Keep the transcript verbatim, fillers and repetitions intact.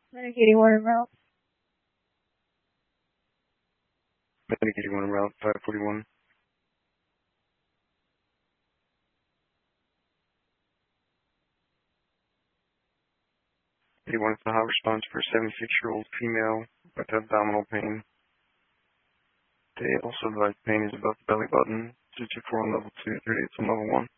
Medic eighty-one en route. Medic eighty-one en route, five forty-one. eighty-one is the hot response for a seventy-six-year-old female with abdominal pain. They also advise pain is above the belly button. two two four on level two, thirty-eight on level one.